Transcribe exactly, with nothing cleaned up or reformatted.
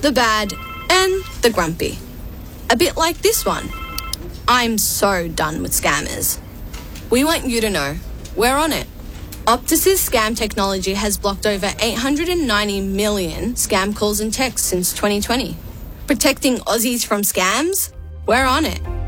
the bad, and the grumpy. A bit like this one. I'm so done with scammers. We want you to know we're on it. Optus's scam technology has blocked over eight hundred ninety million scam calls and texts since twenty twenty. Protecting Aussies from scams? We're on it.